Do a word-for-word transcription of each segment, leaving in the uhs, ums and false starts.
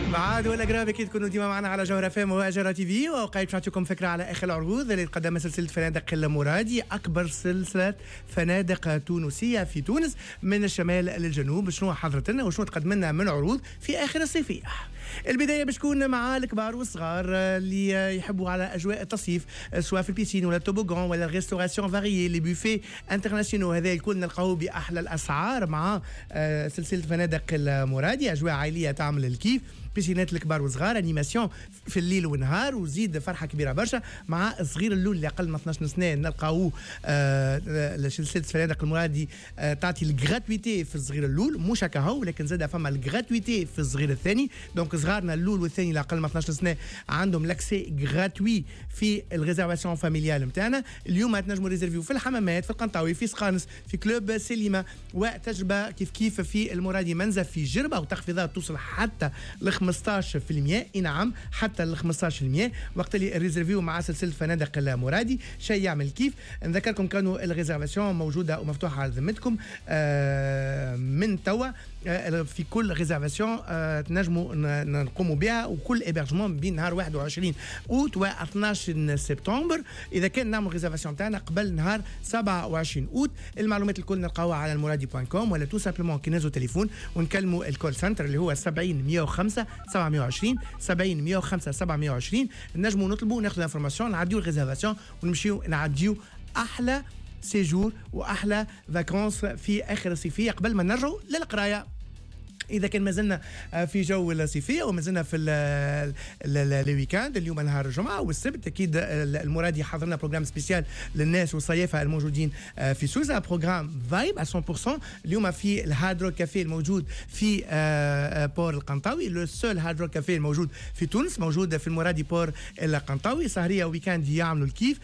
بعد ولا قراب اكيد تكونوا ديما معنا على جوهرة فام وجوهرة تي في، وقايد نعطيكم فكره على اخر العروض اللي تقدمها سلسله فنادق المرادي، اكبر سلسله فنادق تونسيه في تونس من الشمال للجنوب. شنو حضرت لنا وشنو تقدم لنا من عروض في اخر الصيفيه؟ البدايه باش تكون مع الكبار والصغار اللي يحبوا على اجواء التصيف، سواء في البيسين ولا التوبوغان ولا الريستوراسيون فاريي، لي بوفي انترناسيونال، هذا الكل نلقاوه باحلى الاسعار مع سلسله فنادق المرادي. اجواء عائليه تعمل الكيف، بيسينات الكبار والصغار، انيماسيون في الليل والنهار، وزيد فرحه كبيره برشا مع الصغير اللول اللي اقل من اثناش سنه نلقاوه. آه سلسله فنادق المرادي آه تعطي الجراتويتي في الصغير اللول، مش هكا هو، لكن زاد فما الجراتويتي في الصغير الثاني. دونك صغارنا اللول والثاني اللي اقل من اثناش سنه عندهم لاكسي جراتوي في الريزرفاسيون فاميليال نتاعنا. اليوم تنجموا ريزيرفيو في الحمامات، في القنطاوي، في سقانس، في كلوب سليمه، وتجربه كيف كيف في المرادي منزل في جربه، وتخفيضات توصل حتى ل خمسطاش بالمئة. اي نعم، حتى ل خمسطاش بالمئة وقت اللي ريزيرفيو مع سلسله فنادق المرادي. شيء يعمل كيف. نذكركم كانوا الريزرفاسيون موجوده ومفتوحه على ذمتكم آه من توا آه في كل ريزرفاسيون آه تنجموا نقوموا بها، وكل ابيرجمون بين نهار واحد وعشرين اوت و اثناش سبتمبر، اذا كان نعمل ريزرفاسيون تاعنا قبل نهار سبعة وعشرين اوت. المعلومات الكل نلقاوها على المرادي دوت كوم، ولا تو سامبلومون كي نهزوا تليفون ونكلموا الكول سنتر اللي هو سبعين مية وخمسة سبعمية وعشرين سبعين مية وخمسة سبعمية وعشرين. نجموا نطلبوا ناخذوا انفورماسيون، نعديو الريزرفاسيون ونمشيو نعديو احلى سيجور واحلى فاكونس في اخر الصيفيه قبل ما نرجعوا للقرايه. إذا كان مازلنا في جو الصيفية ومازلنا في الويكاند، اليوم نهار الجمعة والسبت، أكيد المرادي حضرنا بروجرام سبيسيال للناس والصيافة الموجودين في سوسة، بروجرام فايب على مية بالمئة. اليوم في الهارد روك كافيه الموجود في بور القنطاوي، لو سول هارد روك كافيه الموجود في تونس، موجود في المرادي بور القنطاوي. سهرية ويكاند يعملوا الكيف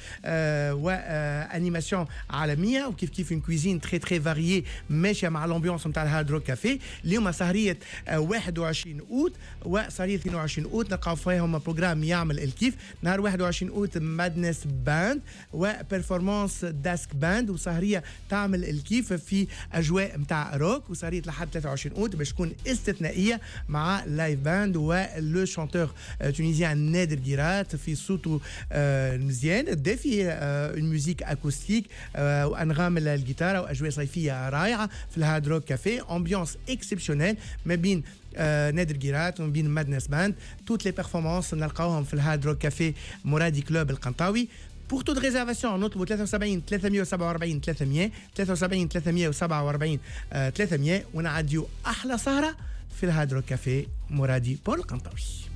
وانيماسيون عالمية، وكيف كيف ان كويزين تري تري فاريي ماشية مع الامبيونس نتاع الهارد روك كافيه. اليوم سهرية واحد وعشرين اوت وسهرية اثنين وعشرين اوت نلقاو فيهم بروجرام يعمل الكيف. نهار واحد وعشرين اوت مادنس باند وبرفورمانس داسك باند، وسهرية تعمل الكيف في اجواء نتاع روك. وسهرية لحد ثلاثة وعشرين اوت باش تكون استثنائية مع لايف باند ولو شانتور تونيزيان نادر جيرات في صوته مزيان الدافي، الموسيقى اكوستيك وانغام الجيتار واجواء صيفية رائعة في الهارد روك كافيه. امبيونس اكسبسيونيل ما بين آه نادر جيرات وما بين مادنس باند. توت لي بيرفورمانس نلقاوهم في الهارد روك كافيه مرادي كلوب القنطاوي. بور تو ريزرفاسيون نطلبوا ثلاثة وسبعين ثلاثمية وسبعة وأربعين ثلاثمية ثلاثة وسبعين ثلاثمية وسبعة وأربعين ثلاثمية، ونعديو احلى سهره في الهارد روك كافيه مرادي بور القنطاوي.